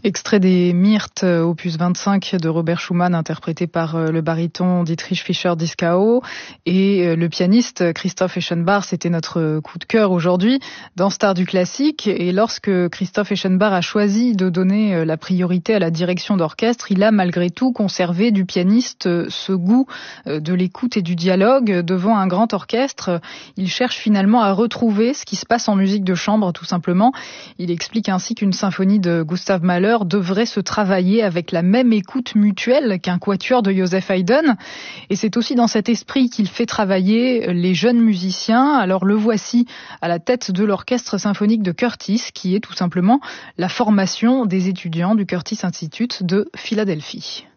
Extrait des Myrtes, opus 25 de Robert Schumann, interprété par le baryton Dietrich Fischer-Dieskau, et le pianiste Christoph Eschenbach. C'était notre coup de cœur aujourd'hui dans Stars du classique. Et lorsque Christoph Eschenbach a choisi de donner la priorité à la direction d'orchestre, il a malgré tout conservé du pianiste ce goût de l'écoute et du dialogue devant un grand orchestre. Il cherche finalement à retrouver ce qui se passe en musique de chambre, tout simplement. Il explique ainsi qu'une symphonie de Gustav Mahler devrait se travailler avec la même écoute mutuelle qu'un quatuor de Joseph Haydn. Et c'est aussi dans cet esprit qu'il fait travailler les jeunes musiciens. Alors le voici à la tête de l'orchestre symphonique de Curtis, qui est tout simplement la formation des étudiants du Curtis Institute de Philadelphie.